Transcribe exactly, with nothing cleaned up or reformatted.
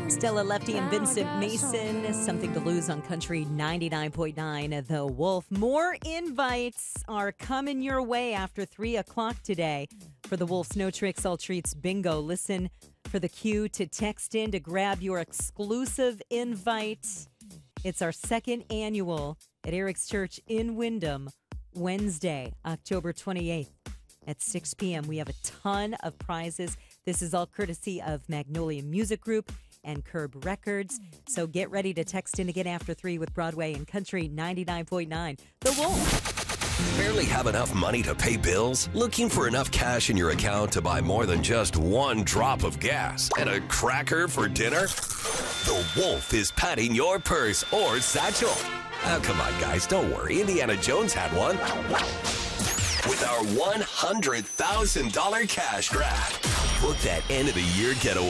Stella Lefty and Vincent Mason, Something to Lose on Country ninety-nine point nine. The Wolf. More invites are coming your way after three o'clock today for the Wolf's No Tricks, All Treats Bingo. Listen for the cue to text in to grab your exclusive invite. It's our second annual at Eric's Church in Windham, Wednesday, October twenty-eighth at six p.m. We have a ton of prizes. This is all courtesy of Magnolia Music Group and Curb Records. So get ready to text in again after three with Broadway and Country ninety-nine point nine. The Wolf. Barely have enough money to pay bills? Looking for enough cash in your account to buy more than just one drop of gas and a cracker for dinner? The Wolf is patting your purse or satchel. Oh, come on, guys, don't worry. Indiana Jones had one. With our one hundred thousand dollars cash grab. Book that end of the year getaway